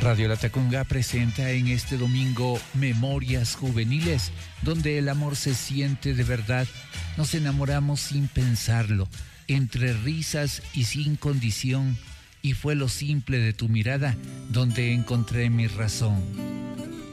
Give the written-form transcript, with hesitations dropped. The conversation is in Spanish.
Radio Latacunga presenta en este domingo Memorias Juveniles, donde el amor se siente de verdad. Nos enamoramos sin pensarlo, entre risas y sin condición, y fue lo simple de tu mirada donde encontré mi razón.